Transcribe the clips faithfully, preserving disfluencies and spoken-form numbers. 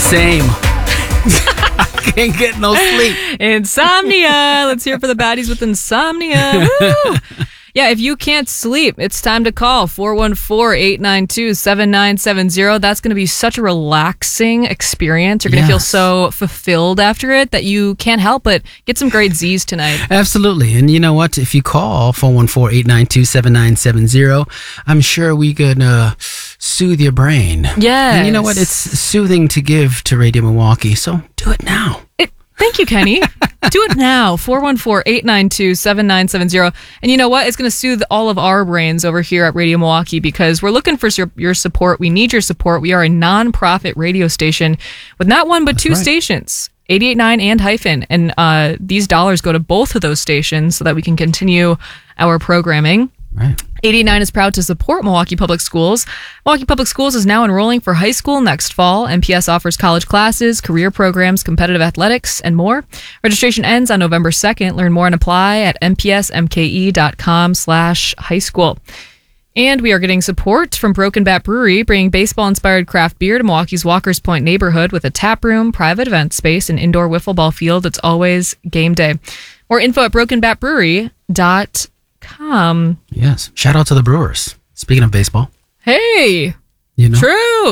Same. I can't get no sleep. Insomnia. Let's hear it for the baddies with insomnia. Woo! Yeah, if you can't sleep, it's time to call four one four, eight nine two, seven nine seven zero. That's going to be such a relaxing experience. You're going to Yes. feel so fulfilled after it that you can't help but get some great Z's tonight. Absolutely. And you know what? If you call four one four, eight nine two, seven nine seven zero, I'm sure we could uh, soothe your brain. Yes. And you know what? It's soothing to give to Radio Milwaukee, so do it now. It, thank you, Kenny. Do it now. four one four, eight nine two, seven nine seven zero. And you know what? It's going to soothe all of our brains over here at Radio Milwaukee because we're looking for your, your support. We need your support. We are a non-profit radio station with not one but That's two right. stations, eighty-eight point nine and Hyphen. And uh, these dollars go to both of those stations so that we can continue our programming. Right. eighty-nine is proud to support Milwaukee Public Schools. Milwaukee Public Schools is now enrolling for high school next fall. M P S offers college classes, career programs, competitive athletics, and more. Registration ends on November second. Learn more and apply at m p s m k e dot com slash high school. And we are getting support from Broken Bat Brewery, bringing baseball-inspired craft beer to Milwaukee's Walker's Point neighborhood with a tap room, private event space, and indoor wiffle ball field. It's always game day. More info at broken bat brewery dot com. Yes. Shout out to the Brewers. Speaking of baseball, Hey, you know. true.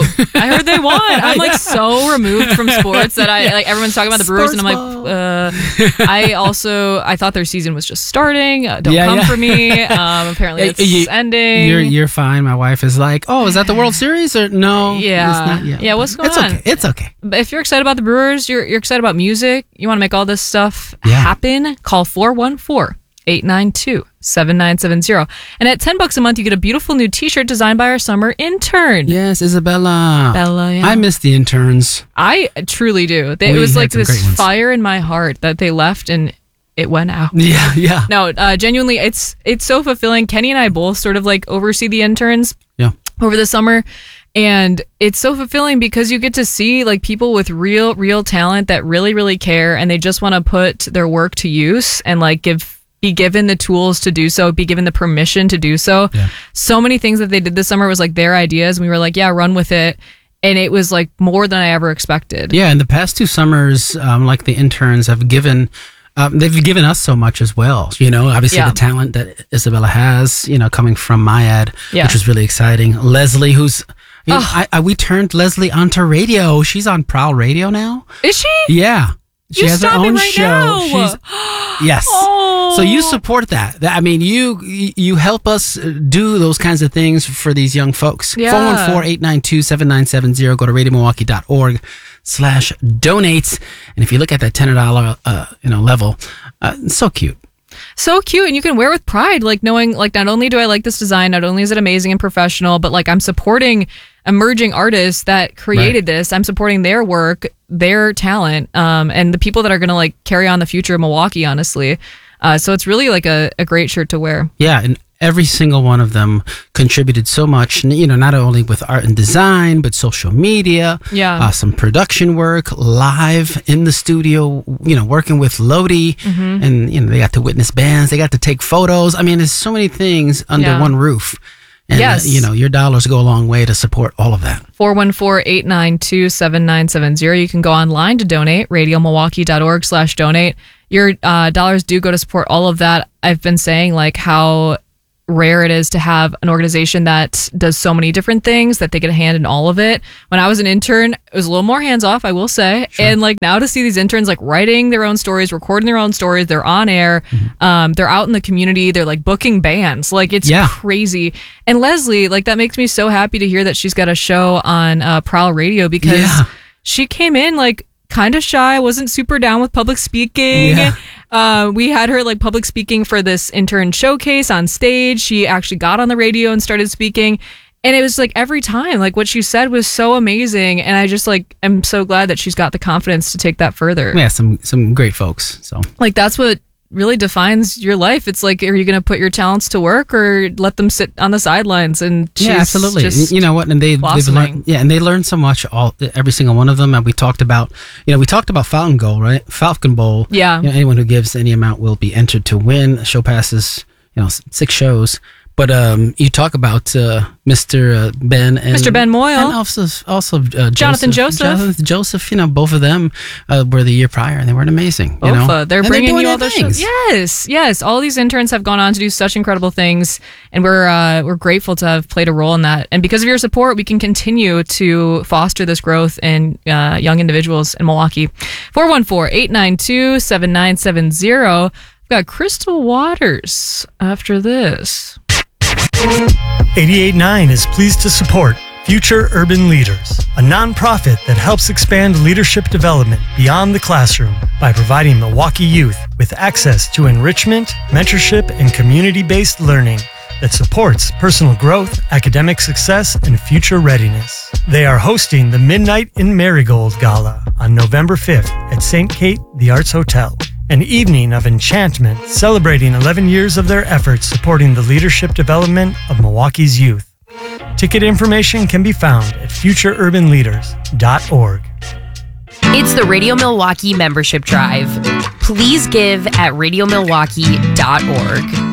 I heard they won. I'm like so removed from sports that I like everyone's talking about the Brewers, and I'm like, uh, I also I thought their season was just starting. Uh, don't Yeah, come yeah. for me. Um, apparently it's You- ending. You're you're fine. My wife is like, oh, is that the World Series or no? Yeah. It's not yet. Yeah, what's going it's on? Okay. It's okay. But if you're excited about the Brewers, you're you're excited about music, you want to make all this stuff Yeah. happen, call four one four, eight nine two, seven nine seven zero. And at ten bucks a month, you get a beautiful new t-shirt designed by our summer intern. Yes, Isabella. Bella, yeah. I miss the interns. I truly do. They, it We was had like some this great ones. fire in my heart that they left and it went out. Yeah, yeah. No, uh, genuinely, it's it's so fulfilling. Kenny and I both sort of like oversee the interns Yeah. over the summer. And it's so fulfilling because you get to see like people with real, real talent that really, really care. And they just want to put their work to use and like give, be given the tools to do so, be given the permission to do so. Yeah. So many things that they did this summer was like their ideas. And we were like, yeah, run with it. And it was like more than I ever expected. Yeah, in the past two summers, um, like the interns have given, um, they've given us so much as well. You know, obviously Yeah. the talent that Isabella has, you know, coming from MyAd, Yeah. which is really exciting. Leslie, who's, you know, Oh. I, I, we turned Leslie onto radio. She's on Prowl Radio now. Is she? Yeah. She You has her stop it own right show. now. She's, yes. Oh. So you support that. That- I mean, you you help us do those kinds of things for these young folks. Yeah. four one four, eight nine two, seven nine seven zero. Go to radio milwaukee dot org slash donates. And if you look at that ten dollars uh, you know, level, uh, it's so cute. So cute, and you can wear with pride, like knowing like not only do I like this design, not only is it amazing and professional, but like I'm supporting emerging artists that created Right. this. I'm supporting their work, their talent, um, and the people that are going to like carry on the future of Milwaukee, honestly. Uh, so it's really like a, a great shirt to wear. Yeah, and every single one of them contributed so much, you know, not only with art and design, but social media, Yeah. uh, some production work, live in the studio, you know, working with Lodi, Mm-hmm. and, you know, they got to witness bands, they got to take photos. I mean, there's so many things under Yeah. one roof. And, Yes. uh, you know, your dollars go a long way to support all of that. four one four, eight nine two, seven nine seven zero. You can go online to donate, radio milwaukee dot org slash donate. Your uh, dollars do go to support all of that. I've been saying like how rare it is to have an organization that does so many different things that they get a hand in all of it. When I was an intern, it was a little more hands off, I will say. Sure. And like now to see these interns like writing their own stories, recording their own stories, they're on air, Mm-hmm. um, they're out in the community, they're like booking bands. Like it's Yeah. crazy. And Leslie, like that makes me so happy to hear that she's got a show on uh, Prowl Radio because Yeah. she came in like kind of shy, wasn't super down with public speaking. Yeah. Uh, we had her like public speaking for this intern showcase on stage. She actually got on the radio and started speaking. And it was like every time, like what she said was so amazing. And I just like, am so glad that she's got the confidence to take that further. Yeah, some some great folks. So Like that's what really defines your life. It's like, are you going to put your talents to work or let them sit on the sidelines? And she's yeah, absolutely. just you know what? And they they've blossoming. learned, yeah, and they learned so much. All every single one of them. And we talked about, you know, we talked about Fountain Goal, right? Falcon Bowl. Yeah. You know, anyone who gives any amount will be entered to win. Show passes, you know, s- six shows. But um, you talk about uh, Mister Uh, Ben and Mister Ben Moyle. and also also uh, Jonathan Joseph. Jonathan Joseph. You know, both of them uh, were the year prior, and they weren't amazing. You Both, know, uh, they're And bringing doing you all their those shows. things. Yes, yes. All these interns have gone on to do such incredible things, and we're uh, we're grateful to have played a role in that. And because of your support, we can continue to foster this growth in uh, young individuals in Milwaukee. four one four, eight nine two, seven nine seven zero. We've got Crystal Waters after this. eighty-eight point nine is pleased to support Future Urban Leaders, a nonprofit that helps expand leadership development beyond the classroom by providing Milwaukee youth with access to enrichment, mentorship, and community-based learning that supports personal growth, academic success, and future readiness. They are hosting the Midnight in Marigold Gala on November fifth at Saint Kate The Arts Hotel. An evening of enchantment celebrating eleven years of their efforts supporting the leadership development of Milwaukee's youth. Ticket information can be found at future urban leaders dot org. It's the Radio Milwaukee membership drive. Please give at radio milwaukee dot org.